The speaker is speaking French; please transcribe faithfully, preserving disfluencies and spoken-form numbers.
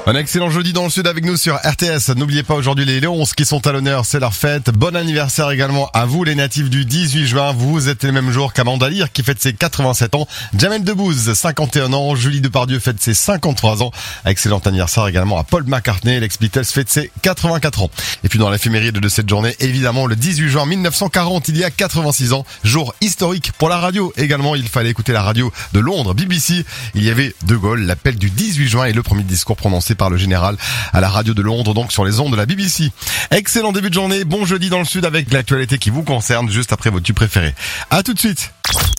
Un excellent jeudi dans le sud avec nous sur R T S. N'oubliez pas aujourd'hui les Léons qui sont à l'honneur, c'est leur fête. Bon anniversaire également à vous les natifs du dix-huit juin. Vous êtes les mêmes jours qu'Amanda Lear qui fête ses quatre-vingt-sept ans. Jamel Debbouze, cinquante et un ans. Julie Depardieu fête ses cinquante-trois ans. Excellent anniversaire également à Paul McCartney. L'ex Beatles fête ses quatre-vingt-quatre ans. Et puis dans l'éphéméride de cette journée, évidemment le dix-huit juin mille neuf cent quarante, il y a quatre-vingt-six ans. Jour historique pour la radio. Également, il fallait écouter la radio de Londres, B B C. Il y avait De Gaulle, l'appel du dix-huit juin et le premier discours prononcé par le général à la radio de Londres, donc sur les ondes de la B B C. Excellent début de journée, bon jeudi dans le sud avec l'actualité qui vous concerne juste après vos tubes préférés. À tout de suite.